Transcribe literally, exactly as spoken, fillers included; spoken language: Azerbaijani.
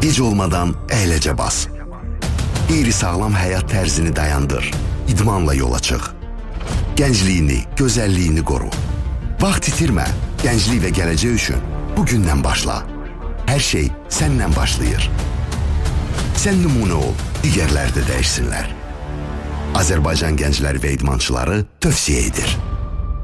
Gec olmadan əyləcə bas. Qeyri-sağlam həyat tərzini dayandır. İdmanla yola çıx. Gəncliyini, gözəlliyini qoru. Vaxt itirmə. Gənclik və gələcək üçün bugündən başla. Hər şey səndən başlayır. Sən nümunə ol, digərlər də dəyişsinlər. Azərbaycan gəncləri və idmançıları tövsiyə edir.